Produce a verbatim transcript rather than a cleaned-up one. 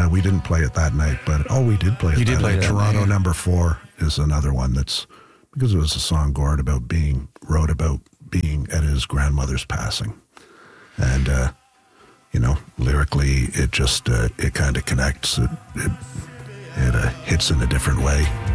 uh, we didn't play it that night, but oh, we did play it. You that did play night. it that Toronto night, yeah. Number Four is another one that's because it was a song Gord about being wrote about being at his grandmother's passing, and uh, you know, lyrically, it just uh, it kind of connects. It it, it uh, hits in a different way.